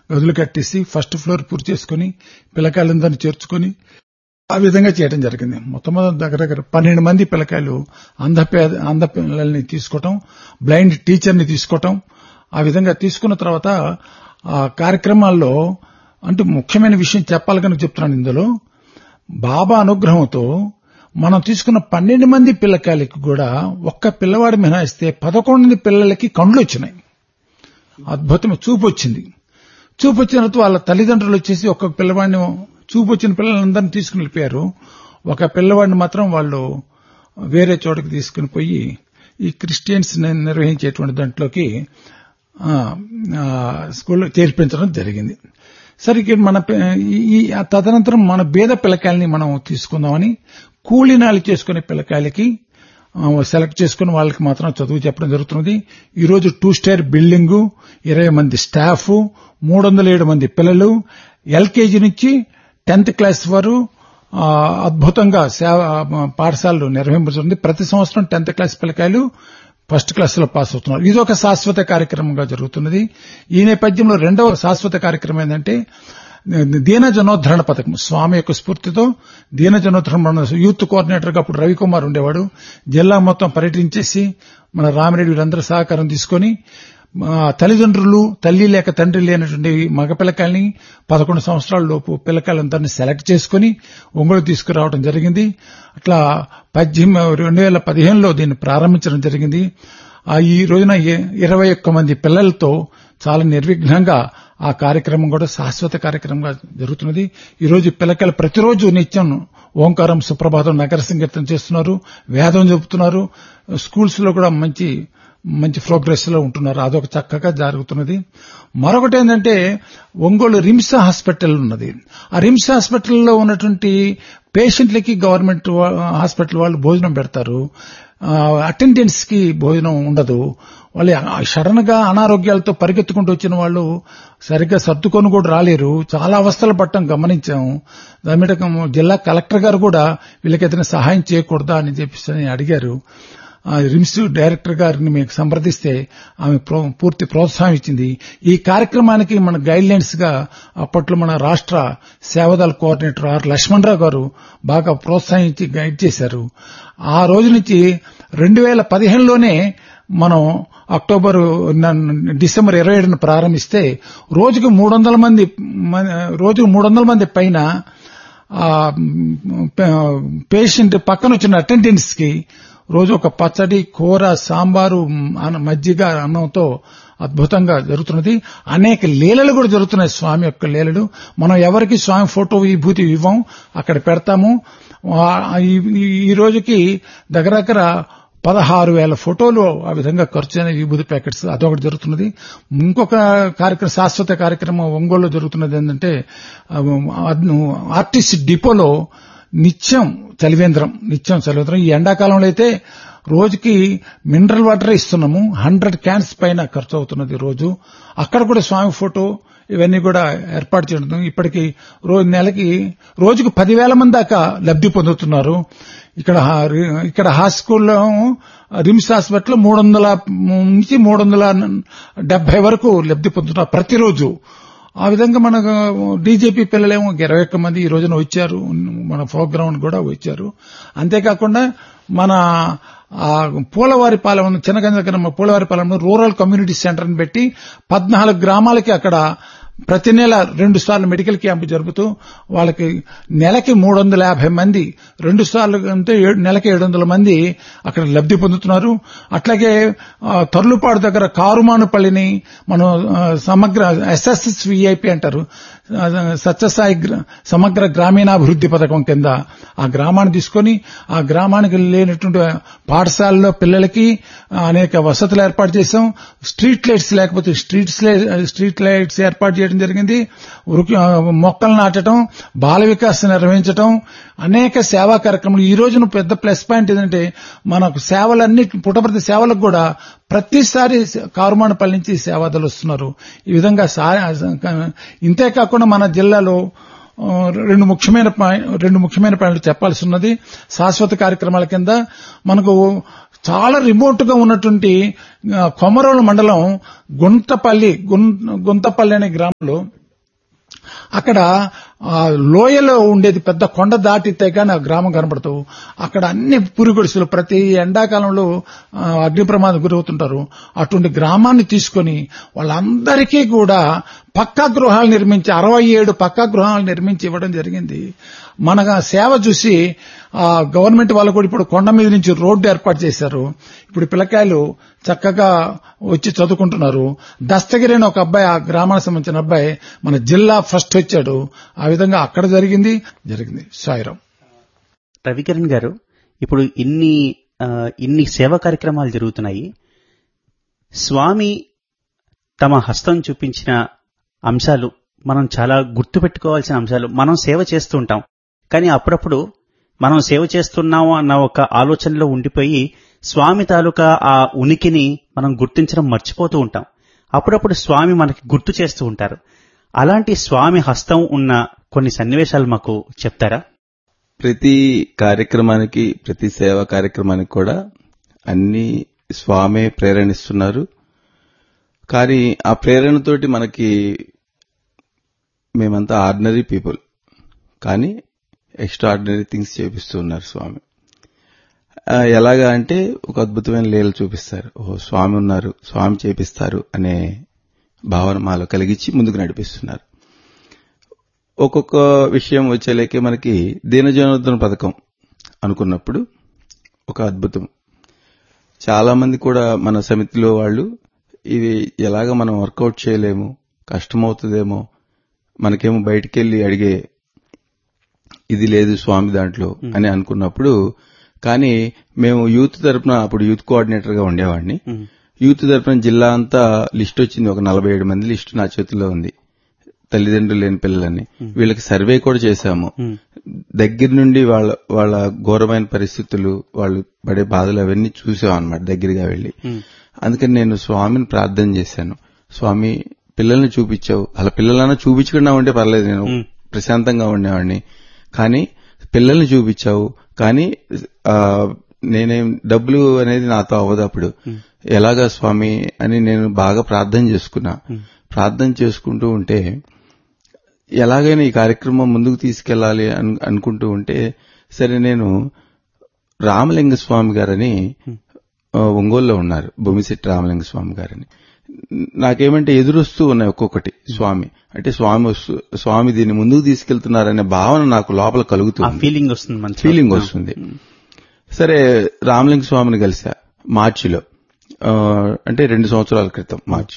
గదులు కట్టేసి first floor పూర్తి చేసుకుని పిల్లకాయలందరినీ చేర్చుకుని ఆ విధంగా చేయడం జరిగింది. మొత్తం దగ్గర 12 మంది పిల్లకాయలు అంధ పిల్లల్ని తీసుకోవటం, బ్లైండ్ టీచర్ని తీసుకోవటం. ఆ విధంగా తీసుకున్న తర్వాత ఆ కార్యక్రమాల్లో అంటే ముఖ్యమైన విషయం చెప్పాలి కనుక చెప్తున్నాను. ఇందులో బాబా అనుగ్రహంతో మనం తీసుకున్న 12 మంది పిల్లకాయలకి కూడా ఒక్క పిల్లవాడు మినహాయిస్తే 11 పిల్లలకి కండ్లు వచ్చినాయి. అద్భుతమైన చూపు వచ్చింది. చూపు వచ్చిన తర్వాత వాళ్ళ తల్లిదండ్రులు వచ్చేసి ఒక్క పిల్లవాడిని, చూపు వచ్చిన పిల్లలందరినీ తీసుకుని వెళ్ళిపోయారు. ఒక పిల్లవాడిని మాత్రం వాళ్ళు వేరే చోటకి తీసుకుని పోయి ఈ క్రిస్టియన్స్ నిర్వహించేటువంటి దాంట్లోకి స్కూల్లో చేర్పించడం జరిగింది. సరే, మన తదనంతరం మన బీద పిల్లకాయలని మనం తీసుకుందామని కూలీనాలు చేసుకునే పిల్లకాయలకి సెలెక్ట్ చేసుకుని వాళ్ళకి మాత్రం చదువు చెప్పడం జరుగుతున్నది. ఈరోజు 2 స్టార్ బిల్డింగు, 20 మంది స్టాఫ్, 307 మంది పిల్లలు, ఎల్కేజీ నుంచి 10th క్లాస్ వరకు అద్భుతంగా పాఠశాలలు నిర్వహించబడుతుంది. ప్రతి సంవత్సరం 10th క్లాస్ పిల్లకాయలు ఫస్ట్ క్లాస్ లో పాస్ అవుతున్నారు. ఇది ఒక శాశ్వత కార్యక్రమంగా జరుగుతున్నది. ఈ నేపథ్యంలో రెండవ శాశ్వత కార్యక్రమం ఏంటంటే దీనజనోద్ధరణ పథకం. స్వామి యొక్క స్ఫూర్తితో దీనజనోద్ధరణ యూత్ కోఆర్డినేటర్ గా అప్పుడు రవికుమార్ ఉండేవాడు. జిల్లా మొత్తం పర్యటించేసి మన రామిరెడ్డి వీళ్ళందరూ సహకారం తీసుకుని తల్లిదండ్రులు, తల్లి లేక తండ్రి లేనటువంటి మగ పిల్లకాయల్ని 11 సంవత్సరాల లోపు పిల్లకాయలందరినీ సెలెక్ట్ చేసుకుని ఒంగోలు తీసుకురావడం జరిగింది. అట్లా 2015లో దీన్ని ప్రారంభించడం జరిగింది. ఈ రోజున 21 మంది పిల్లలతో చాలా నిర్విఘ్నంగా ఆ కార్యక్రమం కూడా శాశ్వత కార్యక్రమంగా జరుగుతున్నది. ఈ రోజు పిల్లకాయలు ప్రతిరోజు నిత్యం ఓంకారం, సుప్రభాతం, నగర సంకీర్తన చేస్తున్నారు, వేదం చెబుతున్నారు. స్కూల్స్ లో కూడా మంచి ప్రోగ్రెస్ లో ఉంటున్నారు. అదొక చక్కగా జరుగుతున్నది. మరొకటి ఏంటంటే ఒంగోలు రిమ్స్ హాస్పిటల్ ఉన్నది. ఆ రిమ్స్ హాస్పిటల్లో ఉన్నటువంటి పేషెంట్లకి గవర్నమెంట్ హాస్పిటల్ వాళ్ళు భోజనం పెడతారు. అటెండెన్స్ కి భోజనం ఉండదు. వాళ్ళు సడన్ గా అనారోగ్యాలతో పరిగెత్తుకుంటూ వచ్చిన వాళ్ళు సరిగ్గా సర్దుకొని కూడా రాలేరు. చాలా అవస్థలు పట్టడం గమనించాము. దాని మీద జిల్లా కలెక్టర్ గారు కూడా వీళ్ళకి ఏదైనా సహాయం చేయకూడదా అని చెప్పి అడిగారు. రిమ్స్ డైరెక్టర్ గారిని మీకు సంప్రదిస్తే ఆమె పూర్తి ప్రోత్సాహం ఇచ్చింది. ఈ కార్యక్రమానికి మన గైడ్ లైన్స్ గా అప్పట్లో మన రాష్ట్ర సేవాదళ కోఆర్డినేటర్ ఆర్ లక్ష్మణరావు గారు బాగా ప్రోత్సహించి గైడ్ చేశారు. ఆ రోజు నుంచి 2015లోనే మనం డిసెంబర్ 27న ప్రారంభిస్తే రోజుకు 300 మంది పైన పేషెంట్ పక్కన వచ్చిన అటెండెన్స్ కి రోజు ఒక పచ్చడి, కూర, సాంబారు, మజ్జిగ, అన్నంతో అద్భుతంగా జరుగుతున్నది. అనేక లీలలు కూడా జరుగుతున్నాయి. స్వామి యొక్క లీలలు. మనం ఎవరికి స్వామి ఫోటో విభూతి ఇవ్వం, అక్కడ పెడతాము. ఈ రోజుకి దగ్గర 16,000 ఫోటోలు ఆ విధంగా ఖర్చు అయిన విభూతి ప్యాకెట్స్ అదొకటి జరుగుతున్నది. ఇంకొక కార్యక్రమం, శాశ్వత కార్యక్రమం ఒంగోలులో జరుగుతున్నది ఏంటంటే ఆర్టీసీ డిపోలో నిత్యం చలివేంద్రం. ఈ ఎండాకాలంలో అయితే రోజుకి మినరల్ వాటర్ ఇస్తున్నాము. 100 క్యాన్స్ పైన ఖర్చు అవుతున్నది రోజు. అక్కడ కూడా స్వామి ఫోటో ఇవన్నీ కూడా ఏర్పాటు చేయడం. ఇప్పటికి రోజుకు 10,000 మంది దాకా లబ్ధి పొందుతున్నారు. ఇక్కడ హాస్పిటల్లో రిమ్స్ హాస్పిటల్ 300 నుంచి 370 వరకు లబ్ధి పొందుతున్నారు ప్రతిరోజు. ఆ విధంగా మన డీజేపీ పిల్లలేమో 21 మంది ఈ రోజున వచ్చారు. మన ప్రోగ్రామ్ కూడా వచ్చారు. అంతేకాకుండా మన పూలవారిపాలెం, చిన్నగంజ పూలవారిపాలెంలో రూరల్ కమ్యూనిటీ సెంటర్ ని పెట్టి 14 గ్రామాలకి అక్కడ ప్రతి నెల 2 సార్లు మెడికల్ క్యాంపు జరుపుతూ వాళ్ళకి నెలకి 350 మంది, 2 సార్లు అంటే నెలకి 700 మంది అక్కడ లబ్ధి పొందుతున్నారు. అట్లాగే తర్లుపాడు దగ్గర కారుమానుపల్లిని మనం సమగ్ర SSSVIP అంటారు, సత్యసాయి సమగ్ర గ్రామీణాభివృద్ధి పథకం కింద ఆ గ్రామాన్ని తీసుకొని ఆ గ్రామానికి లేనటువంటి పాఠశాలలో పిల్లలకి అనేక వసతులు ఏర్పాటు చేశాం. స్ట్రీట్ లైట్స్ లేకపోతే స్ట్రీట్ లైట్స్ ఏర్పాటు చేయడం జరిగింది. మొక్కలు నాటడం, బాల వికాసం నిర్వహించడం, అనేక సేవా కార్యక్రమాలు. ఈ రోజున పెద్ద ప్లస్ పాయింట్ ఏంటంటే మనకు సేవలన్నీ పుట్టపర్తి సేవలకు కూడా ప్రతిసారి కారుమానపల్లి నుంచి సేవాదాలు వస్తున్నారు. ఈ విధంగా ఇంతే కాకుండా మన జిల్లాలో రెండు ముఖ్యమైన పాయింట్లు చెప్పాల్సి ఉన్నది. శాశ్వత కార్యక్రమాల కింద మనకు చాలా రిమోట్ గా ఉన్నటువంటి కొమరోలు మండలం గుంతపల్లి అనే గ్రామంలో అక్కడ లోయలో ఉండేది పెద్ద కొండ దాటితే కానీ ఆ గ్రామం కనబడుతూ అక్కడ అన్ని పురుగుడిసెలు ప్రతి ఎండాకాలంలో అగ్ని ప్రమాదం గురవుతుంటారు. అటువంటి గ్రామాన్ని తీసుకుని వాళ్ళందరికీ కూడా పక్కా గృహాలు నిర్మించి 67 పక్కా గృహాలు నిర్మించి ఇవ్వడం జరిగింది. మన సేవ చూసి గవర్నమెంట్ వాళ్ళు కూడా ఇప్పుడు కొండ మీద నుంచి రోడ్డు ఏర్పాటు చేశారు. ఇప్పుడు పిల్లకాయలు చక్కగా వచ్చి చదువుకుంటున్నారు. దస్తగిరి అని ఒక అబ్బాయి, ఆ గ్రామానికి సంబంధించిన అబ్బాయి మన జిల్లా ఫస్ట్ వచ్చాడు. ఆ విధంగా అక్కడ జరిగింది. సాయిరాం. రవికిరణ్ గారు, ఇప్పుడు ఇన్ని సేవా కార్యక్రమాలు జరుగుతున్నాయి. స్వామి తమ హస్తం చూపించిన అంశాలు మనం చాలా గుర్తుపెట్టుకోవాల్సిన అంశాలు. మనం సేవ చేస్తూ ఉంటాం, కానీ అప్పుడప్పుడు మనం సేవ చేస్తున్నాము అన్న ఒక ఆలోచనలో ఉండిపోయి స్వామి తాలూకా ఆ ఉనికిని మనం గుర్తించడం మర్చిపోతూ ఉంటాం. అప్పుడప్పుడు స్వామి మనకి గుర్తు చేస్తూ ఉంటారు. అలాంటి స్వామి హస్తం ఉన్న కొన్ని సన్నివేశాలు మాకు చెప్తారా? ప్రతి కార్యక్రమానికి, ప్రతి సేవా కార్యక్రమానికి కూడా అన్ని స్వామే ప్రేరణిస్తున్నారు. కానీ ఆ ప్రేరణతోటి మనకి మేమంతా ఆర్డినరీ పీపుల్, కానీ ఎక్స్ట్రాఆర్డినరీ థింగ్స్ చేపిస్తూ ఉన్నారు స్వామి. ఎలాగా అంటే ఒక అద్భుతమైన లీలలు చూపిస్తారు. స్వామి ఉన్నారు, స్వామి చేపిస్తారు అనే భావన మాలో కలిగించి ముందుకు నడిపిస్తున్నారు. ఒక్కొక్క విషయం వచ్చేలేకే మనకి దీనజనోద్ధరణ పథకం అనుకున్నప్పుడు ఒక అద్భుతం. చాలా మంది కూడా మన సమితిలో వాళ్ళు ఇది ఎలాగ మనం వర్కౌట్ చేయలేము, కష్టమవుతుందేమో, మనకేమో బయటికెళ్లి అడిగే ఇది లేదు స్వామి దాంట్లో అని అనుకున్నప్పుడు, కానీ మేము యూత్ తరపున, అప్పుడు యూత్ కోఆర్డినేటర్ గా ఉండేవాడిని, యూత్ తరపున జిల్లా అంతా లిస్ట్ వచ్చింది. ఒక 47 మంది లిస్టు నా చేతిలో ఉంది, తల్లిదండ్రులు లేని పిల్లలని. వీళ్ళకి సర్వే కూడా చేశాము. దగ్గర నుండి వాళ్ళ ఘోరమైన పరిస్థితులు, వాళ్ళు పడే బాధలు అవన్నీ చూసాం అన్నమాట దగ్గరగా వెళ్లి. అందుకని నేను స్వామిని ప్రార్థన చేశాను. స్వామి పిల్లల్ని చూపించావు, అలా పిల్లలన్నా చూపించకుండా ఉంటే పర్లేదు, నేను ప్రశాంతంగా ఉండేవాడిని. కానీ పిల్లల్ని చూపించావు, కానీ నేనేం డబ్బులు అనేది నాతో అవ్వదు. అప్పుడు ఎలాగా స్వామి అని నేను బాగా ప్రార్థన చేసుకున్నా. ప్రార్థన చేసుకుంటూ ఉంటే ఎలాగైనా ఈ కార్యక్రమం ముందుకు తీసుకెళ్లాలి అనుకుంటూ ఉంటే, సరే నేను రామలింగ స్వామి గారని ఒంగోలులో ఉన్నారు, భూమిశెట్టి రామలింగ స్వామి గారని. నాకేమంటే ఎదురొస్తూ ఉన్నాయి ఒక్కొక్కటి స్వామి అంటే, స్వామి దీన్ని ముందుకు తీసుకెళ్తున్నారనే భావన నాకు లోపల కలుగుతుంది, ఫీలింగ్ వస్తుంది. సరే రామలింగ స్వామిని కలిసా మార్చిలో, అంటే 2 సంవత్సరాల క్రితం, మార్చి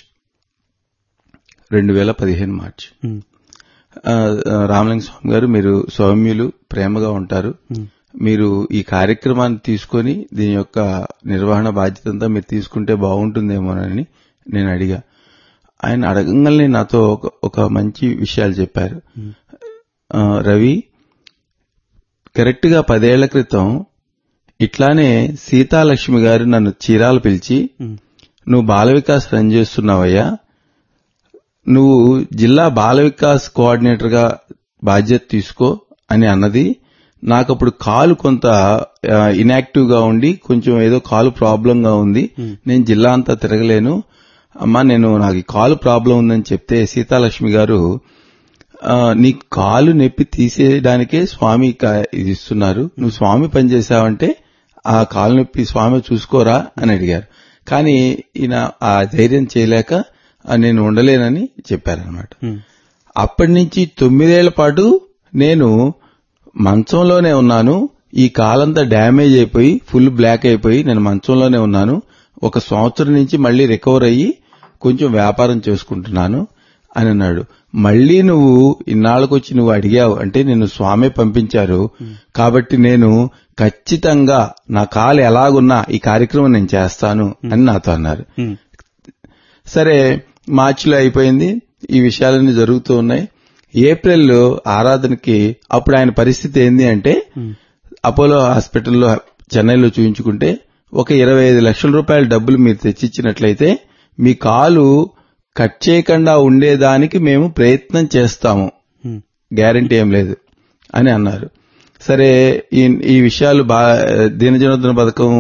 2015 మార్చి. రామలింగ స్వామి గారు, మీరు సౌమ్యులు, ప్రేమగా ఉంటారు, మీరు ఈ కార్యక్రమాన్ని తీసుకొని దీని యొక్క నిర్వహణ బాధ్యత అంతా మీరు తీసుకుంటే బాగుంటుందేమోనని నేను అడిగా. ఆయన అడగంగానే నాతో ఒక మంచి విషయాలు చెప్పారు. రవి, కరెక్ట్ గా 10 ఏళ్ల క్రితం ఇట్లానే సీతాలక్ష్మి గారు నన్ను చీరాలు పిలిచి, నువ్వు బాల వికాస్ రన్ చేస్తున్నావయ్యా, నువ్వు జిల్లా బాల వికాస్ కోఆర్డినేటర్ గా బాధ్యత తీసుకో అని అన్నది. నాకప్పుడు కాలు కొంత ఇన్యాక్టివ్ గా ఉండి, కొంచెం ఏదో కాలు ప్రాబ్లం గా ఉంది, నేను జిల్లా అంతా తిరగలేను అమ్మా, నాకు కాలు ప్రాబ్లం ఉందని చెప్తే సీతాలక్ష్మి గారు, నీ కాలు నొప్పి తీసేయడానికే స్వామి ఇది ఇస్తున్నారు, నువ్వు స్వామి పనిచేశావంటే ఆ కాలు నొప్పి స్వామి చూసుకోరా అని అడిగారు. కానీ ఈయన ఆ ధైర్యం చేయలేక నేను ఉండలేనని చెప్పారనమాట. అప్పటి నుంచి 9 ఏళ్ల పాటు నేను మంచంలోనే ఉన్నాను. ఈ కాలంతా డ్యామేజ్ అయిపోయి ఫుల్ బ్లాక్ అయిపోయి నేను మంచంలోనే ఉన్నాను. 1 సంవత్సరం నుంచి మళ్లీ రికవర్ అయ్యి కొంచెం వ్యాపారం చేసుకుంటున్నాను అని అన్నాడు. మళ్లీ నువ్వు ఇన్నాళ్ళకొచ్చి నువ్వు అడిగావు అంటే నిన్ను స్వామి పంపించారు కాబట్టి నేను ఖచ్చితంగా నా కాలు ఎలాగున్నా ఈ కార్యక్రమం నేను చేస్తాను అని నాతో అన్నారు. సరే మార్చిలో అయిపోయింది, ఈ విషయాలన్నీ జరుగుతూ ఉన్నాయి. ఏప్రిల్లో ఆరాధనకి అప్పుడు ఆయన పరిస్థితి ఏంది అంటే, అపోలో హాస్పిటల్లో చెన్నైలో చూయించుకుంటే ఒక 25 లక్షల రూపాయల డబ్బులు మీరు తెచ్చిచ్చినట్లయితే మీ కాలు కట్ చేయకుండా ఉండేదానికి మేము ప్రయత్నం చేస్తాము, గ్యారంటీ ఏం లేదు అని అన్నారు. సరే ఈ విషయాలు దీనజనోద్ధరణ పథకం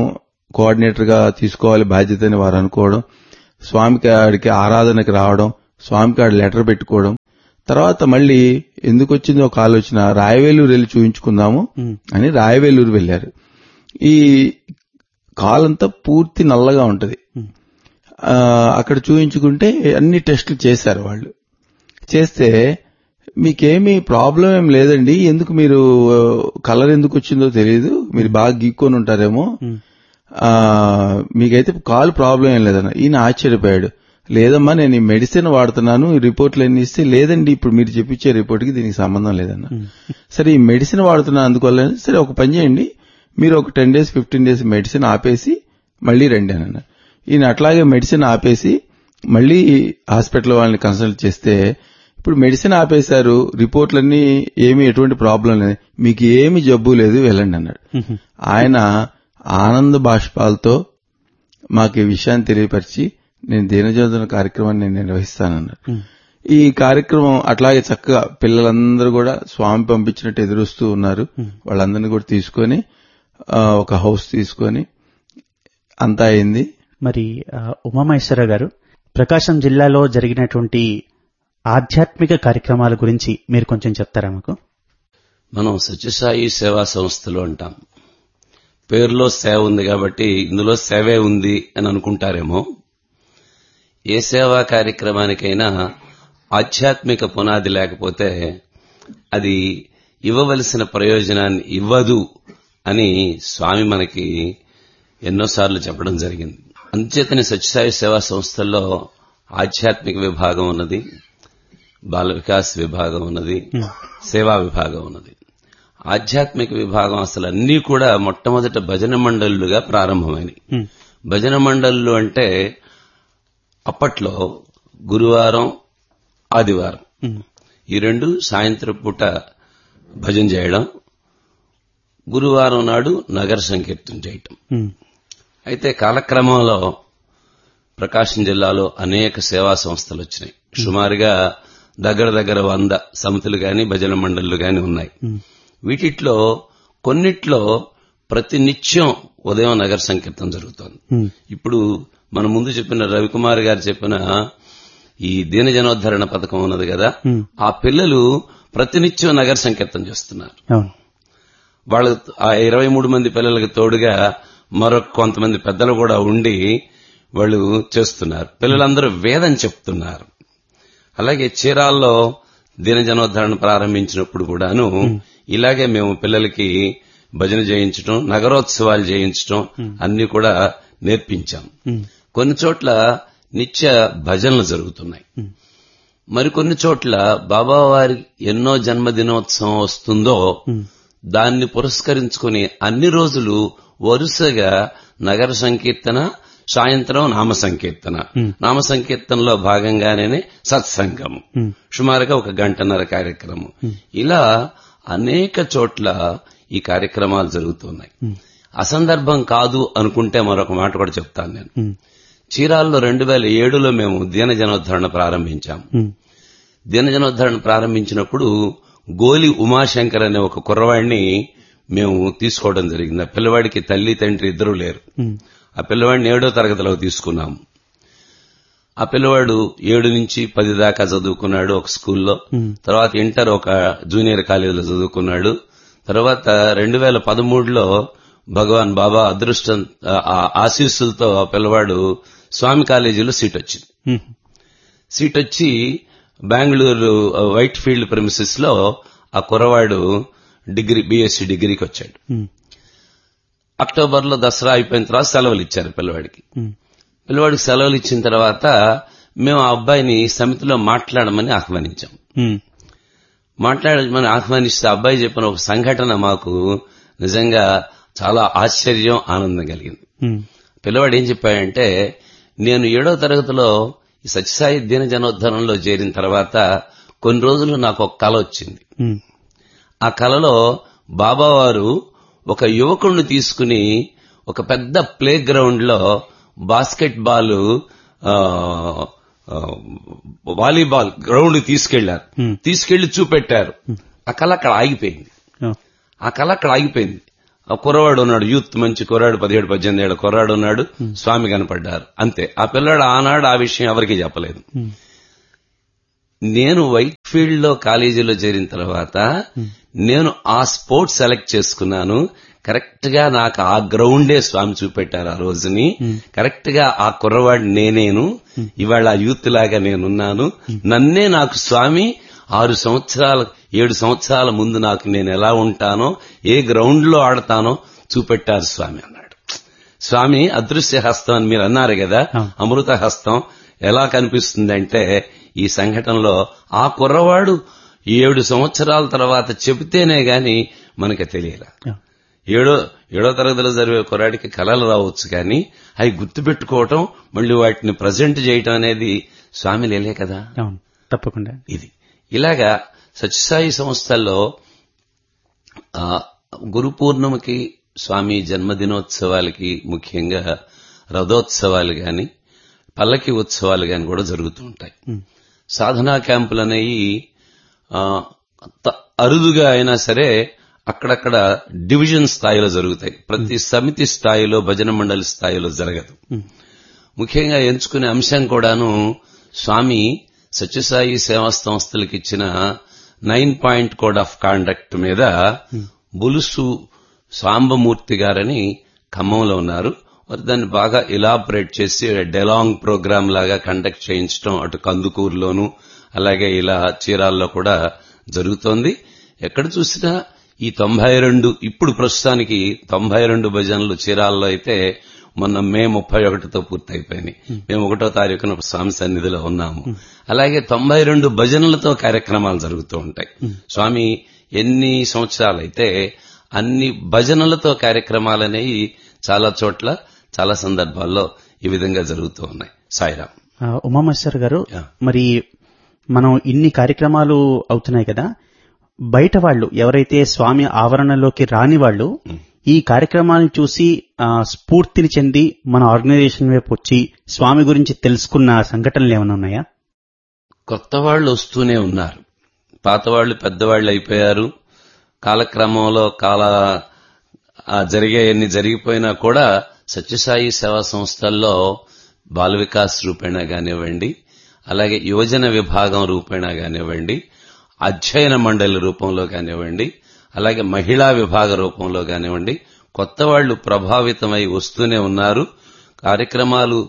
కోఆర్డినేటర్ గా తీసుకోవాలి బాధ్యతని వారు అనుకోవడం, స్వామికి ఆడికి ఆరాధనకి రావడం, స్వామికి ఆడి లెటర్ పెట్టుకోవడం, తర్వాత మళ్ళీ ఎందుకు వచ్చిందో ఒక ఆలోచన, రాయవేలూరు వెళ్లి చూయించుకుందాము అని రాయవేలూరు వెళ్లారు. ఈ కాలంతా పూర్తి నల్లగా ఉంటది. అక్కడ చూయించుకుంటే అన్ని టెస్టులు చేశారు వాళ్ళు. చేస్తే మీకేమీ ప్రాబ్లం ఏం లేదండి, ఎందుకు మీరు కలర్ ఎందుకు వచ్చిందో తెలియదు, మీరు బాగా గీక్కొని ఉంటారేమో, మీకైతే కాలు ప్రాబ్లం ఏం లేదన్న. ఈయన ఆశ్చర్యపోయాడు. లేదమ్మా నేను ఈ మెడిసిన్ వాడుతున్నాను, ఈ రిపోర్ట్లు ఎన్ని ఇస్తే, లేదండి ఇప్పుడు మీరు చెప్పించే రిపోర్ట్కి దీనికి సంబంధం లేదన్న. సరే ఈ మెడిసిన్ వాడుతున్నా అందువల్ల, సరే ఒక పని చేయండి, మీరు ఒక 10 days 15 days మెడిసిన్ ఆపేసి మళ్లీ రండి అని అన్నారు. ఈయన అట్లాగే మెడిసిన్ ఆపేసి మళ్లీ హాస్పిటల్ వాళ్ళని కన్సల్ట్ చేస్తే, ఇప్పుడు మెడిసిన్ ఆపేశారు, రిపోర్ట్లన్నీ ఏమీ ఎటువంటి ప్రాబ్లం లేదు, మీకు ఏమి జబ్బు లేదు, వెళ్ళండి అన్నాడు. ఆయన ఆనంద బాష్పాలతో మాకు ఈ విషయాన్ని తెలియపరిచి, నేను దీనజోధన కార్యక్రమాన్ని నేను నిర్వహిస్తానన్నారు. ఈ కార్యక్రమం అట్లాగే చక్కగా పిల్లలందరూ కూడా స్వామి పంపించినట్టు ఎదురుస్తూ ఉన్నారు. వాళ్ళందరినీ కూడా తీసుకొని ఒక హౌస్ తీసుకొని అంతా అయింది. మరి ఉమామహేశ్వర గారు, ప్రకాశం జిల్లాలో జరిగినటువంటి ఆధ్యాత్మిక కార్యక్రమాల గురించి మీరు కొంచెం చెప్తారా మాకు? మనం సత్యసాయి సేవా సంస్థలు అంటాం. పేరులో సేవ ఉంది కాబట్టి ఇందులో సేవే ఉంది అని అనుకుంటారేమో. ఏ సేవా కార్యక్రమానికైనా ఆధ్యాత్మిక పునాది లేకపోతే అది ఇవ్వవలసిన ప్రయోజనాన్ని ఇవ్వదు అని స్వామి మనకి ఎన్నోసార్లు చెప్పడం జరిగింది. అంచేతని సత్యసాయి సేవా సంస్థల్లో ఆధ్యాత్మిక విభాగం ఉన్నది, బాల వికాస్ విభాగం ఉన్నది, సేవా విభాగం ఉన్నది. ఆధ్యాత్మిక విభాగం అసలు అన్నీ కూడా మొట్టమొదట భజన మండళ్లుగా ప్రారంభమైనవి. భజన మండళ్లు అంటే అప్పట్లో గురువారం ఆదివారం ఈ రెండు సాయంత్రం పూట భజన చేయడం, గురువారం నాడు నగర సంకీర్తన చేయటం. అయితే కాలక్రమంలో ప్రకాశం జిల్లాలో అనేక సేవా సంస్థలు వచ్చినాయి. సుమారుగా దగ్గర 100 సమితులు గాని భజన మండళ్లు గాని ఉన్నాయి. వీటిలో కొన్నిట్లో ప్రతి నిత్యం ఉదయం నగర సంకీర్తన జరుగుతోంది. ఇప్పుడు మన ముందు చెప్పిన రవికుమార్ గారు చెప్పిన ఈ దీనజనోద్ధరణ పథకం ఉన్నది కదా, ఆ పిల్లలు ప్రతినిత్యం నగర సంకీర్తన చేస్తున్నారు. వాళ్ళు ఆ 23 మంది పిల్లలకు తోడుగా మరొక కొంతమంది పెద్దలు కూడా ఉండి వాళ్ళు చేస్తున్నారు. పిల్లలందరూ వేదం చెప్తున్నారు. అలాగే చీరాల్లో దీనజనోద్ధరణ ప్రారంభించినప్పుడు కూడాను ఇలాగే మేము పిల్లలకి భజన చేయించడం, నగరోత్సవాలు చేయించడం అన్ని కూడా నేర్పించాం. కొన్ని చోట్ల నిత్య భజనలు జరుగుతున్నాయి. మరికొన్ని చోట్ల బాబావారి ఎన్నో జన్మదినోత్సవం వస్తుందో దాన్ని పురస్కరించుకుని అన్ని రోజులు వరుసగా నగర సంకీర్తన, సాయంత్రం నామ సంకీర్తన, నామ సంకీర్తనలో భాగంగానే సత్సంగం, సుమారుగా 1 గంటన్నర కార్యక్రమం. ఇలా అనేక చోట్ల ఈ కార్యక్రమాలు జరుగుతున్నాయి. అసందర్భం కాదు అనుకుంటే మరొక మాట కూడా చెప్తాను నేను. చీరాల్లో 2007లో మేము దీనజనోద్ధరణ ప్రారంభించాం. దీనజనోద్ధరణ ప్రారంభించినప్పుడు గోలి ఉమాశంకర్ అనే ఒక కుర్రవాడిని మేము తీసుకోవడం జరిగింది. ఆ పిల్లవాడికి తల్లి తండ్రి ఇద్దరూ లేరు. ఆ పిల్లవాడిని 7వ తరగతిలో తీసుకున్నాము. ఆ పిల్లవాడు 7 నుంచి 10 దాకా చదువుకున్నాడు ఒక స్కూల్లో. తర్వాత ఇంటర్ ఒక జూనియర్ కాలేజీలో చదువుకున్నాడు. తర్వాత 2013లో భగవాన్ బాబా అదృష్టం ఆశీస్సులతో ఆ పిల్లవాడు స్వామి కాలేజీలో సీట్ వచ్చింది. సీట్ వచ్చి బెంగళూరు వైట్ ఫీల్డ్ ప్రెమిసెస్ లో ఆ కుర్రవాడు బీఎస్సీ డిగ్రీకి వచ్చాడు. అక్టోబర్లో దసరా అయిపోయిన తర్వాత సెలవులు ఇచ్చారు పిల్లవాడికి. పిల్లవాడికి సెలవులు ఇచ్చిన తర్వాత మేము ఆ అబ్బాయిని సమితిలో మాట్లాడమని ఆహ్వానించాం. మాట్లాడమని ఆహ్వానిస్తే అబ్బాయి చెప్పిన ఒక సంఘటన మాకు నిజంగా చాలా ఆశ్చర్యం, ఆనందం కలిగింది. పిల్లవాడు ఏం చెప్పాడంటే, నేను 7వ తరగతిలో ఈ సత్యసాయి దీనజనోద్ధరణలో చేరిన తర్వాత కొన్ని రోజులు నాకు ఒక కల వచ్చింది. ఆ కలలో బాబావారు ఒక యువకుడిని తీసుకుని ఒక పెద్ద ప్లే గ్రౌండ్ లో బాస్కెట్ బాల్, వాలీబాల్ గ్రౌండ్ తీసుకెళ్లి చూపెట్టారు. ఆ కళ అక్కడ ఆగిపోయింది. ఆ కుర్రవాడు ఉన్నాడు, యూత్ మంచి కుర్రాడు, 17-18 ఏళ్ల కుర్రాడు ఉన్నాడు, స్వామి కనపడ్డారు, అంతే. ఆ పిల్లాడు ఆనాడు ఆ విషయం ఎవరికీ చెప్పలేదు. నేను వైట్ ఫీల్డ్ లో కాలేజీలో చేరిన తర్వాత నేను ఆ స్పోర్ట్స్ సెలెక్ట్ చేసుకున్నాను. కరెక్ట్ గా నాకు ఆ గ్రౌండే స్వామి చూపెట్టారు ఆ రోజుని. కరెక్ట్ గా ఆ కుర్రవాడు నేనేను, ఇవాళ ఆ యూత్ లాగా నేనున్నాను. నన్నే నాకు స్వామి 7 సంవత్సరాల ముందు నాకు నేను ఎలా ఉంటానో, ఏ గ్రౌండ్ లో ఆడతానో చూపెట్టారు స్వామి అన్నాడు. స్వామి అదృశ్య హస్తం అని మీరు అన్నారు కదా, అమృత హస్తం ఎలా కనిపిస్తుందంటే ఈ సంఘటనలో ఆ కుర్రవాడు 7 సంవత్సరాల తర్వాత చెబితేనే గాని మనకి తెలియలా. ఏడో తరగతిలో చదివే కుర్రాడికి కళలు రావచ్చు, కానీ అవి గుర్తుపెట్టుకోవటం, మళ్ళీ వాటిని ప్రజెంట్ చేయటం అనేది స్వామి లేలే కదా. తప్పకుండా ఇది ఇలాగా సత్యసాయి సంస్థల్లో గురు పూర్ణిమకి, స్వామి జన్మదినోత్సవాలకి, ముఖ్యంగా రథోత్సవాలు గాని, పల్లకి ఉత్సవాలు గాని కూడా జరుగుతూ ఉంటాయి. సాధనా క్యాంపులు అనేవి అరుదుగా అయినా సరే అక్కడక్కడ డివిజన్ స్థాయిలో జరుగుతాయి. ప్రతి సమితి స్థాయిలో, భజన మండలి స్థాయిలో జరగదు. ముఖ్యంగా ఎంచుకునే అంశం కూడాను స్వామి సత్యసాయి సేవా సంస్థలకు ఇచ్చిన 9 పాయింట్ కోడ్ ఆఫ్ కాండక్ట్ మీద బులుసు సాంబమూర్తి గారని ఖమ్మంలో ఉన్నారు. దాన్ని బాగా ఇలాబరేట్ చేసి డెలాంగ్ ప్రోగ్రామ్ లాగా కండక్ట్ చేయించడం అటు కందుకూరులోను అలాగే ఇలా చీరాల్లో కూడా జరుగుతోంది. ఎక్కడ చూసినా ఈ 92 ఇప్పుడు ప్రస్తుతానికి 92 భజనలు చీరాల్లో అయితే మొన్న మే 31తో పూర్తయిపోయినాయి. మేము 1వ తారీఖున స్వామి సన్నిధిలో ఉన్నాము. అలాగే 92 భజనలతో కార్యక్రమాలు జరుగుతూ ఉంటాయి. స్వామి ఎన్ని సంవత్సరాలైతే అన్ని భజనలతో కార్యక్రమాలనేవి చాలా చోట్ల చాలా సందర్భాల్లో ఈ విధంగా జరుగుతూ ఉన్నాయి. సాయిరాం. ఉమామేశ్వర్ గారు, మరి మనం ఇన్ని కార్యక్రమాలు అవుతున్నాయి కదా, బయట వాళ్ళు ఎవరైతే స్వామి ఆవరణలోకి రాని వాళ్ళు ఈ కార్యక్రమాన్ని చూసి స్ఫూర్తిని చెంది మన ఆర్గనైజేషన్ వైపు వచ్చి స్వామి గురించి తెలుసుకున్న సంఘటనలు ఏమైనా ఉన్నాయా? కొత్త వాళ్ళు వస్తూనే ఉన్నారు. పాత వాళ్ళు పెద్దవాళ్ళు అయిపోయారు. కాలక్రమంలో జరిగేయన్ని జరిగిపోయినా కూడా సత్యసాయి సేవా సంస్థల్లో బాల వికాస్ రూపేణా కానివ్వండి, అలాగే యువజన విభాగం రూపేణా కానివ్వండి, అధ్యయన మండలి రూపంలో కానివ్వండి, అలాగే మహిళా విభాగ రూపంలో కానివ్వండి, కొత్త వాళ్లు ప్రభావితమై వస్తూనే ఉన్నారు. కార్యక్రమాలు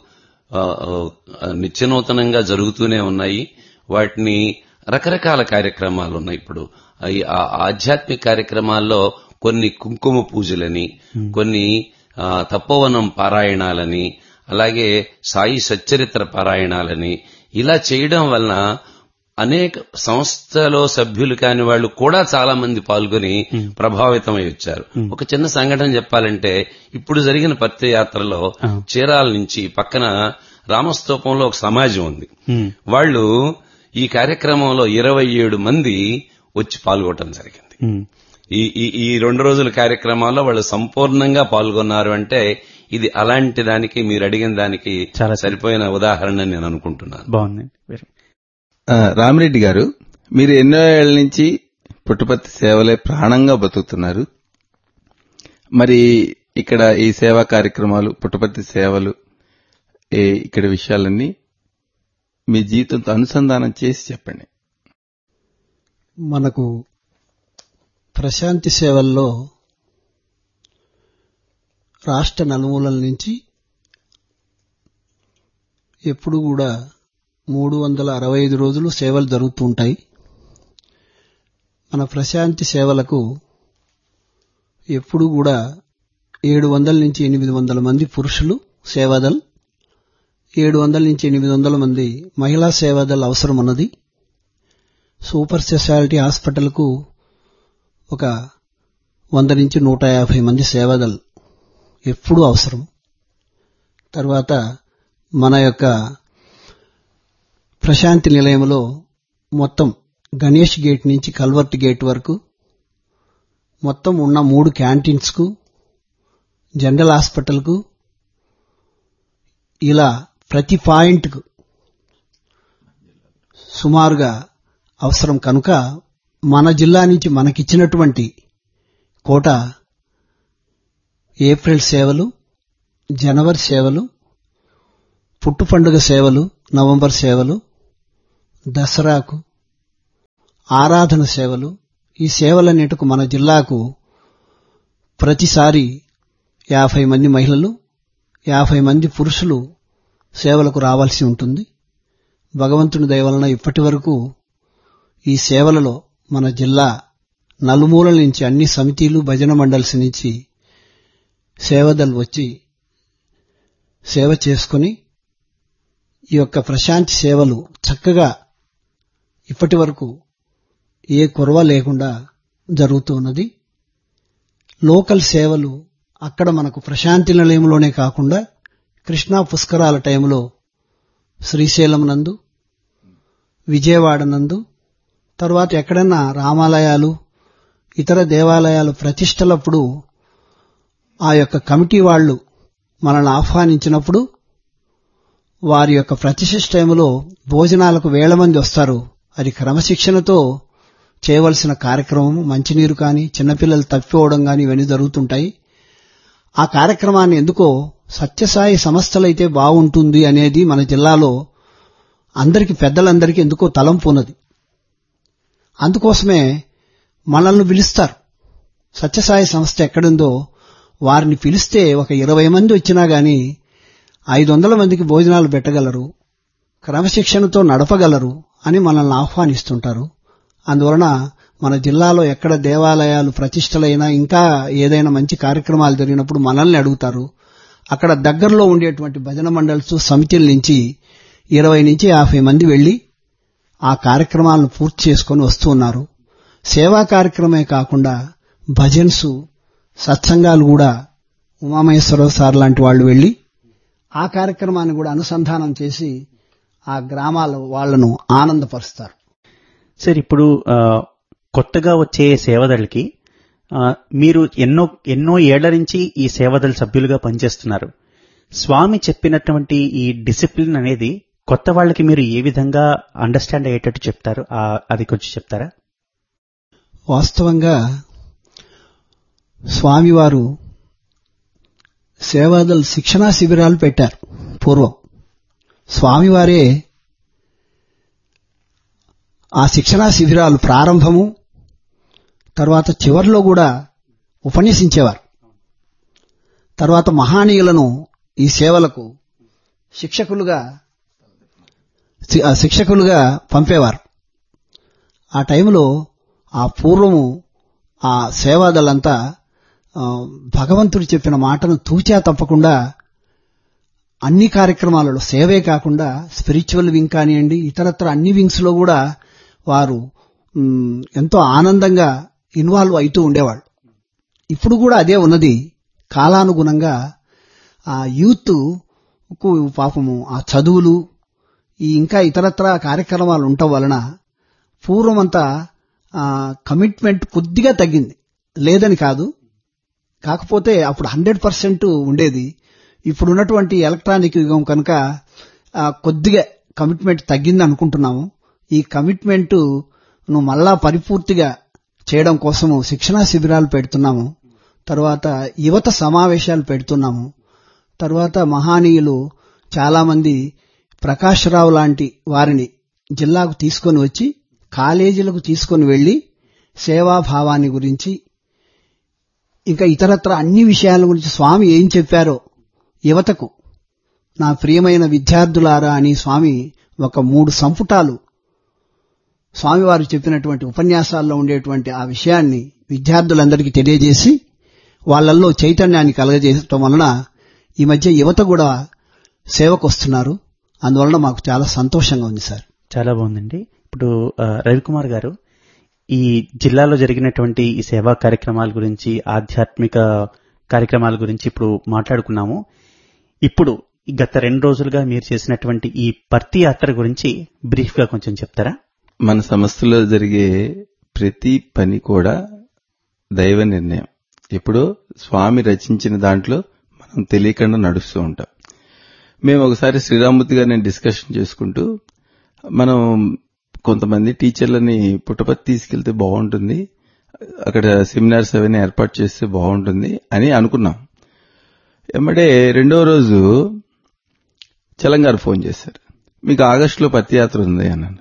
నిత్యనూతనంగా జరుగుతూనే ఉన్నాయి. వాటిని రకరకాల కార్యక్రమాలు ఉన్నాయి. ఇప్పుడు ఆధ్యాత్మిక కార్యక్రమాల్లో కొన్ని కుంకుమ పూజలని, కొన్ని తపోవనం పారాయణాలని, అలాగే సాయి సచ్చరిత్ర పారాయణాలని ఇలా చేయడం వలన అనేక సంస్థలో సభ్యులు కాని వాళ్ళు కూడా చాలా మంది పాల్గొని ప్రభావితమై వచ్చారు. ఒక చిన్న సంఘటన చెప్పాలంటే, ఇప్పుడు జరిగిన పత్రయాత్రలో చీరాల నుంచి పక్కన రామస్తూపంలో ఒక సమాజం ఉంది. వాళ్ళు ఈ కార్యక్రమంలో 27 మంది వచ్చి పాల్గొనడం జరిగింది. ఈ 2 రోజుల కార్యక్రమాల్లో వాళ్ళు సంపూర్ణంగా పాల్గొన్నారు అంటే ఇది అలాంటి దానికి, మీరు అడిగిన దానికి చాలా సరిపోయిన ఉదాహరణ నేను అనుకుంటున్నాను. బాగుంది. రామిరెడ్డి గారు, మీరు ఎన్నో ఏళ్ల నుంచి పుట్టపర్తి సేవలే ప్రాణంగా బతుకుతున్నారు. మరి ఇక్కడ ఈ సేవా కార్యక్రమాలు, పుట్టపర్తి సేవలు, ఇక్కడ విషయాలన్నీ మీ జీవితంతో అనుసంధానం చేసి చెప్పండి. మనకు ప్రశాంతి సేవల్లో రాష్ట్ర నలుమూలల నుంచి ఎప్పుడు కూడా 365 రోజులు సేవలు జరుగుతూ ఉంటాయి. మన ప్రశాంతి సేవలకు ఎప్పుడు కూడా 700 నుంచి 800 మంది పురుషులు సేవాదల్, 700 నుంచి 800 మంది మహిళా సేవాదల్ అవసరం ఉన్నది. సూపర్ స్పెషాలిటీ హాస్పిటల్కు ఒక 100 నుంచి 150 మంది సేవాదల్ ఎప్పుడూ అవసరం. తర్వాత మన యొక్క ప్రశాంతి నిలయంలో మొత్తం గణేష్ గేట్ నుంచి కల్వర్ట్ గేట్ వరకు మొత్తం ఉన్న 3 క్యాంటీన్స్కు, జనరల్ హాస్పిటల్కు, ఇలా ప్రతి పాయింట్కు సుమారుగా అవసరం కనుక మన జిల్లా నుంచి మనకిచ్చినటువంటి కోట ఏప్రిల్ సేవలు, జనవరి సేవలు, పుట్టు పండుగ సేవలు, నవంబర్ సేవలు, దసరాకు ఆరాధన సేవలు, ఈ సేవలన్నిటికు మన జిల్లాకు ప్రతిసారి 50 మంది మహిళలు, 50 మంది పురుషులు సేవలకు రావాల్సి ఉంటుంది. భగవంతుని దయ వలన ఇప్పటి వరకు ఈ సేవలలో మన జిల్లా నలుమూలల నుంచి, అన్ని సమితిలు, భజన మండల్స్ నుంచి సేవదలు వచ్చి సేవ చేసుకుని ఈ యొక్క ప్రశాంతి సేవలు చక్కగా ఇప్పటి వరకు ఏ కొరవ లేకుండా జరుగుతూ ఉన్నది. లోకల్ సేవలు అక్కడ మనకు ప్రశాంతి నిలయంలోనే కాకుండా కృష్ణా పుష్కరాల టైంలో శ్రీశైలం నందు, విజయవాడ నందు, తర్వాత ఎక్కడన్నా రామాలయాలు, ఇతర దేవాలయాలు ప్రతిష్టలప్పుడు ఆ యొక్క కమిటీ వాళ్ళు మనల్ని ఆహ్వానించినప్పుడు వారి యొక్క ప్రతిష్ఠ టైంలో భోజనాలకు వేల మంది వస్తారు. అది క్రమశిక్షణతో చేయవలసిన కార్యక్రమం. మంచినీరు కానీ, చిన్నపిల్లలు తప్పిపోవడం కానీ ఇవన్నీ జరుగుతుంటాయి. ఆ కార్యక్రమాన్ని ఎందుకో సత్యసాయి సంస్థలైతే బాగుంటుంది అనేది మన జిల్లాలో అందరికీ, పెద్దలందరికీ ఎందుకో తలంపు ఉన్నది. అందుకోసమే మనల్ని పిలుస్తారు. సత్యసాయి సంస్థ ఎక్కడుందో వారిని పిలిస్తే ఒక 20 మంది వచ్చినా గాని 500 మందికి భోజనాలు పెట్టగలరు, క్రమశిక్షణతో నడపగలరు అని మనల్ని ఆహ్వానిస్తుంటారు. అందువలన మన జిల్లాలో ఎక్కడ దేవాలయాలు ప్రతిష్టలైనా, ఇంకా ఏదైనా మంచి కార్యక్రమాలు జరిగినప్పుడు మనల్ని అడుగుతారు. అక్కడ దగ్గరలో ఉండేటువంటి భజన మండల్స్, సమితిల నుంచి 20 నుంచి 50 మంది వెళ్లి ఆ కార్యక్రమాలను పూర్తి చేసుకుని వస్తూ ఉన్నారు. సేవా కార్యక్రమే కాకుండా భజన్స్, సత్సంగాలు కూడా ఉమామహేశ్వరరావు సార్ లాంటి వాళ్ళు వెళ్లి ఆ కార్యక్రమాన్ని కూడా అనుసంధానం చేసి ఆ గ్రామాల వాళ్లను ఆనందపరుస్తారు. సార్, ఇప్పుడు కొత్తగా వచ్చే సేవదళకి మీరు ఎన్నో ఏళ్ల నుంచి ఈ సేవదళ సభ్యులుగా పనిచేస్తున్నారు. స్వామి చెప్పినటువంటి ఈ డిసిప్లిన్ అనేది కొత్త వాళ్ళకి మీరు ఏ విధంగా అండర్స్టాండ్ అయ్యేటట్టు చెప్తారు, అది కొంచెం చెప్తారా? వాస్తవంగా స్వామివారు సేవాదళ శిక్షణా శిబిరాలు పెట్టారు. పూర్వం స్వామివారే ఆ శిక్షణా శిబిరాలు ప్రారంభము, తర్వాత చివర్లో కూడా ఉపన్యసించేవారు. తర్వాత మహానీయులను ఈ సేవలకు శిక్షకులుగా పంపేవారు. ఆ టైంలో ఆ పూర్వము ఆ సేవాదళంతా భగవంతుడు చెప్పిన మాటను తూచా తప్పకుండా అన్ని కార్యక్రమాలలో, సేవే కాకుండా స్పిరిచువల్ వింగ్ కానివ్వండి, ఇతరత్ర అన్ని వింగ్స్ లో కూడా వారు ఎంతో ఆనందంగా ఇన్వాల్వ్ అవుతూ ఉండేవాళ్ళు. ఇప్పుడు కూడా అదే ఉన్నది. కాలానుగుణంగా ఆ యూత్ కు పాపము ఆ చదువులు, ఇంకా ఇతరత్ర కార్యక్రమాలు ఉండటం వలన పూర్వమంతా కమిట్మెంట్ కొద్దిగా తగ్గింది. లేదని కాదు, కాకపోతే అప్పుడు 100% ఉండేది. ఇప్పుడు ఉన్నటువంటి ఎలక్ట్రానిక్ యుగం కనుక కొద్దిగా కమిట్మెంట్ తగ్గింది అనుకుంటున్నాము. ఈ కమిట్మెంట్ ను మళ్ళా పరిపూర్తిగా చేయడం కోసము శిక్షణా శిబిరాలు పెడుతున్నాము. తర్వాత యువత సమావేశాలు పెడుతున్నాము. తర్వాత మహానీయులు చాలా మంది, ప్రకాష్ రావు లాంటి వారిని జిల్లాకు తీసుకొని వచ్చి కాలేజీలకు తీసుకొని వెళ్లి సేవాభావాన్ని గురించి, ఇంకా ఇతరత్ర అన్ని విషయాల గురించి స్వామి ఏం చెప్పారో యువతకు, నా ప్రియమైన విద్యార్థులారా అని స్వామి ఒక 3 సంపుటాలు స్వామివారు చెప్పినటువంటి ఉపన్యాసాల్లో ఉండేటువంటి ఆ విషయాన్ని విద్యార్థులందరికీ తెలియజేసి వాళ్లలో చైతన్యాన్ని కలగజేయటం వలన ఈ మధ్య యువత కూడా సేవకు వస్తున్నారు. అందువలన మాకు చాలా సంతోషంగా ఉంది సార్. చాలా బాగుందండి. ఇప్పుడు రవికుమార్ గారు, ఈ జిల్లాలో జరిగినటువంటి ఈ సేవా కార్యక్రమాల గురించి, ఆధ్యాత్మిక కార్యక్రమాల గురించి ఇప్పుడు మాట్లాడుకున్నాము. ఇప్పుడు గత 2 రోజులుగా మీరు చేసినటువంటి ఈ పర్తి యాత్ర గురించి బ్రీఫ్ గా కొంచెం చెప్తారా? మన సంస్థలో జరిగే ప్రతి పని కూడా దైవ నిర్ణయం. ఎప్పుడో స్వామి రచించిన దాంట్లో మనం తెలియకుండా నడుస్తూ ఉంటాం. మేము ఒకసారి శ్రీరామూర్తి గారిని డిస్కషన్ చేసుకుంటూ, మనం కొంతమంది టీచర్లని పుట్టపర్తి తీసుకెళ్తే బాగుంటుంది, అక్కడ సెమినార్స్ అవన్నీ ఏర్పాటు చేస్తే బాగుంటుంది అని అనుకున్నాం. ఎమ్మడే రెండో రోజు చలంగారు ఫోన్ చేశారు, మీకు ఆగస్టులో పత్తియాత్ర ఉంది అని అన్నారు.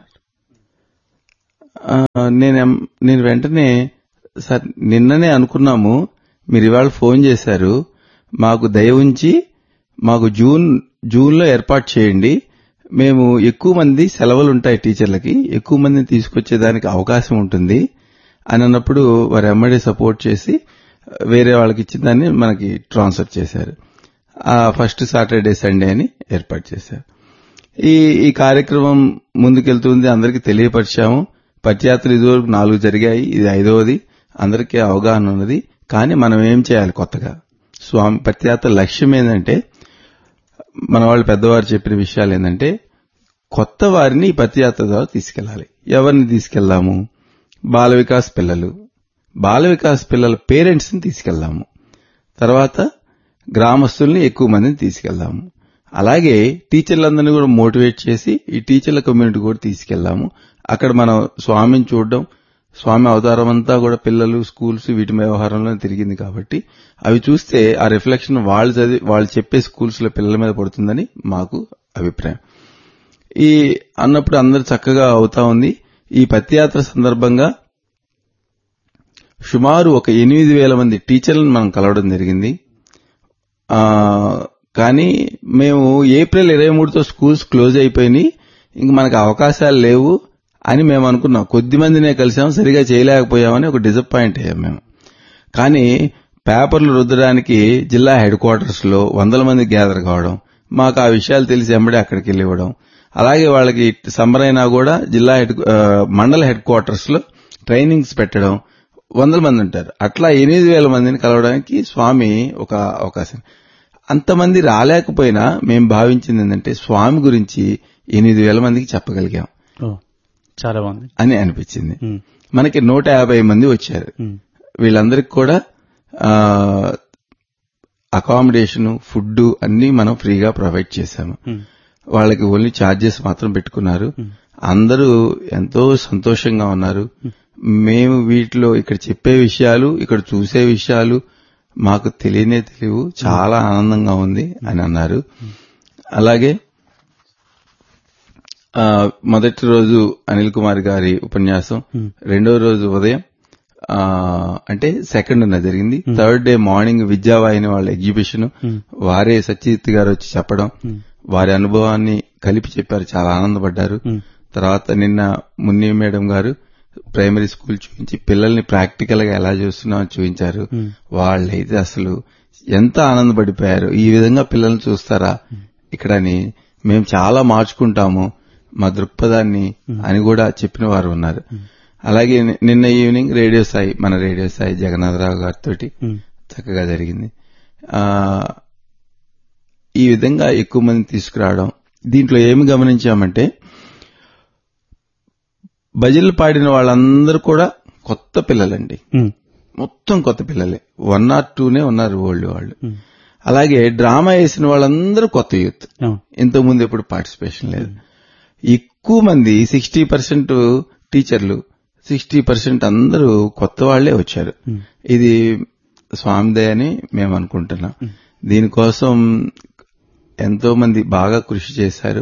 నేను వెంటనే సార్ నిన్ననే అనుకున్నాము, మీరు ఇవాళ ఫోన్ చేశారు, మాకు దయ ఉంచి మాకు జూన్లో ఏర్పాటు చేయండి, మేము ఎక్కువ మంది సెలవులు ఉంటాయి టీచర్లకి, ఎక్కువ మందిని తీసుకొచ్చేదానికి అవకాశం ఉంటుంది అని అన్నప్పుడు వారు ఎమ్మడే సపోర్ట్ చేసి వేరే వాళ్ళకి ఇచ్చిన దాన్ని మనకి ట్రాన్స్ఫర్ చేశారు. ఫస్ట్ సాటర్డే సండే అని ఏర్పాటు చేశారు. ఈ కార్యక్రమం ముందుకెళ్తుంది, అందరికీ తెలియపరిచాము. పత్యాత్రలు ఇదివరకు 4 జరిగాయి, ఇది 5వది, అందరికీ అవగాహన ఉన్నది. కానీ మనం ఏం చేయాలి కొత్తగా? స్వామి పత్యాత్ర లక్ష్యం ఏంటంటే, మన వాళ్ళు పెద్దవారు చెప్పిన విషయాలు ఏంటంటే, కొత్త వారిని ఈ పత్యాత్ర ద్వారా తీసుకెళ్లాలి. ఎవరిని తీసుకెళ్దాము? బాల వికాస్ పిల్లల పేరెంట్స్ ని తీసుకెళ్దాము. తర్వాత గ్రామస్తుల్ని ఎక్కువ మందిని తీసుకెళ్దాము. అలాగే టీచర్లందరినీ కూడా మోటివేట్ చేసి ఈ టీచర్ల కమ్యూనిటీ కూడా తీసుకెళ్దాము. అక్కడ మనం స్వామిని చూడడం, స్వామి అవతారం అంతా కూడా పిల్లలు, స్కూల్స్ వీటి వ్యవహారంలో తిరిగింది కాబట్టి అవి చూస్తే ఆ రిఫ్లెక్షన్ వాళ్ళు చెప్పే స్కూల్స్ లో పిల్లల మీద పడుతుందని మాకు అభిప్రాయం. అన్నప్పుడు అందరు చక్కగా అవుతా ఉంది. ఈ పత్యాత్ర సందర్భంగా సుమారు ఒక 8,000 మంది టీచర్లను మనం కలవడం జరిగింది. కానీ మేము ఏప్రిల్ 23తో స్కూల్స్ క్లోజ్ అయిపోయినాయి, ఇంక మనకు అవకాశాలు లేవు అని మేము అనుకున్నాం. కొద్ది మందినే కలిసాం, సరిగా చేయలేకపోయామని ఒక డిసప్పాయింట్ అయ్యాం మేము. కానీ పేపర్లు రుద్దడానికి జిల్లా హెడ్ క్వార్టర్స్ లో 100 మంది గ్యాదర్ కావడం, మాకు ఆ విషయాలు తెలిసి వెంబడే అక్కడికి వెళ్ళి ఇవ్వడం, అలాగే వాళ్ళకి సమ్మర్ అయినా కూడా మండల హెడ్ క్వార్టర్స్ లో ట్రైనింగ్స్ పెట్టడం, 100 మంది ఉంటారు. అట్లా 8,000 మందిని కలవడానికి స్వామి ఒక అవకాశం. అంతమంది రాలేకపోయినా మేము భావించింది ఏంటంటే, స్వామి గురించి 8,000 మందికి చెప్పగలిగాం, చాలా బాగుంది అని అనిపించింది. మనకి 150 మంది వచ్చారు. వీళ్ళందరికీ కూడా అకామిడేషన్, ఫుడ్ అన్ని మనం ఫ్రీగా ప్రొవైడ్ చేశాము. వాళ్ళకి ఓన్లీ ఛార్జెస్ మాత్రం పెట్టుకున్నారు. అందరూ ఎంతో సంతోషంగా ఉన్నారు. మేము వీటిలో ఇక్కడ చెప్పే విషయాలు, ఇక్కడ చూసే విషయాలు మాకు తెలియవు, చాలా ఆనందంగా ఉంది అని అన్నారు. అలాగే మొదటి రోజు అనిల్ కుమార్ గారి ఉపన్యాసం, రెండో రోజు ఉదయం అంటే సెకండ్ జరిగింది. థర్డ్ డే మార్నింగ్ విద్యావాహిని వాళ్ళ ఎగ్జిబిషన్, వారే సత్యజిత్ గారు వచ్చి చెప్పడం, వారి అనుభవాన్ని కలిపి చెప్పారు, చాలా ఆనందపడ్డారు. తర్వాత నిన్న మున్ని మేడం గారు ప్రైమరీ స్కూల్ చూపించి పిల్లల్ని ప్రాక్టికల్ గా ఎలా చేస్తున్నామో చూపించారు. వాళ్ళైతే అసలు ఎంత ఆనందపడిపోయారు. ఈ విధంగా పిల్లల్ని చూస్తారా ఇక్కడని, మేము చాలా మార్చుకుంటాము మా దృక్పథాన్ని అని కూడా చెప్పిన వారు ఉన్నారు. అలాగే నిన్న ఈవినింగ్ మన రేడియో సాయి జగన్నాథరావు గారితో చక్కగా జరిగింది. ఈ విధంగా ఎక్కువ మంది తీసుకురావడం. దీంట్లో ఏమి గమనించామంటే, భజనలు పాడిన వాళ్ళందరూ కూడా కొత్త పిల్లలండి, మొత్తం కొత్త పిల్లలే. 1 or 2 ఉన్నారు ఓల్డ్ వాళ్ళు. అలాగే డ్రామా వేసిన వాళ్ళందరూ కొత్త యూత్, ఇంతకుముందు ఎప్పుడు పార్టిసిపేషన్ లేదు. ఎక్కువ మంది 60% టీచర్లు, 60% అందరూ కొత్త వాళ్లే వచ్చారు. ఇది స్వామి దయ అని మేము అనుకుంటున్నాం. దీనికోసం ఎంతో మంది బాగా కృషి చేశారు.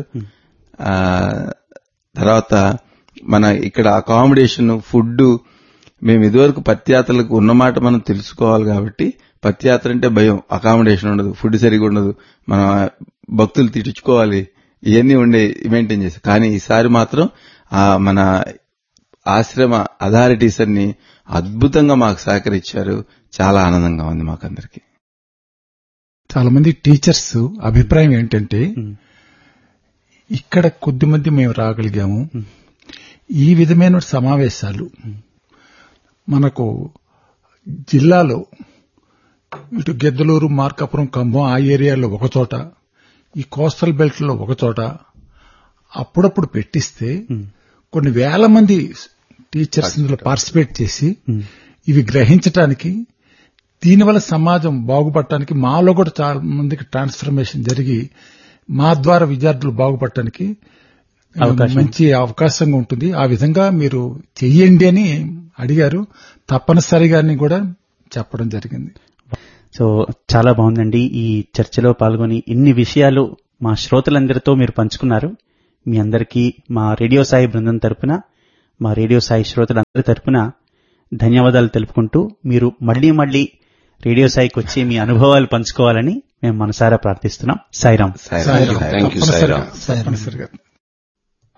తర్వాత మన ఇక్కడ అకామిడేషన్, ఫుడ్, మేము ఇదివరకు పత్యాత్రలకు ఉన్నమాట మనం తెలుసుకోవాలి కాబట్టి, పత్యాత్ర అంటే భయం, అకామిడేషన్ ఉండదు, ఫుడ్ సరిగా ఉండదు, మనం భక్తులు తిట్టించుకోవాలి, ఇవన్నీ ఉండే మెయింటైన్ చేశారు. కానీ ఈసారి మాత్రం మన ఆశ్రమ అథారిటీస్ అన్ని అద్భుతంగా మాకు సహకరించారు. చాలా ఆనందంగా ఉంది మాకందరికి. చాలా మంది టీచర్స్ అభిప్రాయం ఏంటంటే, ఇక్కడ కొద్దిమంది మేము రాగలిగాము, ఈ విధమైన సమావేశాలు మనకు జిల్లాలో ఇటు గెద్దలూరు, మార్కాపురం, ఖమ్మం ఆ ఏరియాలో ఒకచోట, ఈ కోస్టల్ బెల్ట్ లో ఒకచోట అప్పుడప్పుడు పెట్టిస్తే కొన్ని వేల మంది టీచర్స్ ఇందులో పార్టిసిపేట్ చేసి ఇవి గ్రహించడానికి, దీనివల్ల సమాజం బాగుపడటానికి, మాలో కూడా చాలా మందికి ట్రాన్స్ఫర్మేషన్ జరిగి మా ద్వారా విద్యార్థులు బాగుపడటానికి మంచి అవకాశంగా ఉంటుంది. ఆ విధంగా మీరు చెయ్యండి అని అడిగారు. తప్పనిసరిగా కూడా చెప్పడం జరిగింది. సో చాలా బాగుందండి. ఈ చర్చలో పాల్గొని ఇన్ని విషయాలు మా శ్రోతలందరితో మీరు పంచుకున్నారు. మీ అందరికీ మా రేడియో సాయి బృందం తరపున, మా రేడియో సాయి శ్రోతలందరి తరపున ధన్యవాదాలు తెలుపుకుంటూ, మీరు మళ్లీ రేడియో సాయికి వచ్చి మీ అనుభవాలు పంచుకోవాలని మేము మనసారా ప్రార్థిస్తున్నాం. సాయిరాం. Thank you Sairam. తప్పనిసరిగా